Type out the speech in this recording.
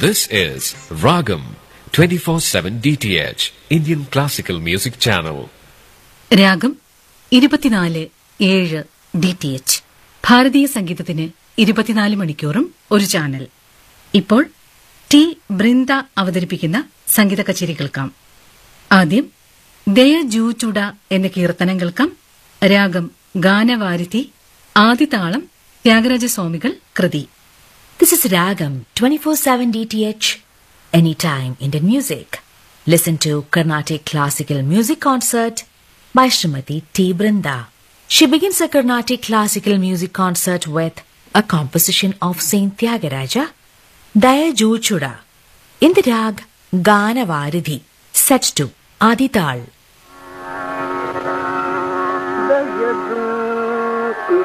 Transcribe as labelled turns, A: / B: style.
A: This is Ragam 24/7 DTH Indian Classical Music Channel.
B: രാഗം 24/7 DTH ഭാരതീയ സംഗീതത്തിന് 24 മണിക്കൂറും ഒരു ചാനൽ. ഇപ്പോൾ ടി ബൃന്ദ അവതരിപ്പിക്കുന്ന സംഗീത കച്ചേരി കേൾക്കാം. ആദ്യം ദയ ജൂചുട എന്ന കീർത്തനം കേൾക്കാം. രാഗം ഗാനവാരിധി, ആദിതാളം ത്യാഗരാജസ്വാമികൾ കൃതി.
C: This is Ragam 24/7 DTH, anytime Indian music. Listen to Carnatic Classical Music Concert by Srimati T. Brinda. She begins a Carnatic Classical Music Concert with a composition of Saint Tyagaraja, Daya Juchuda, in the rag Ganavaridhi, set to Adital.
D: Daya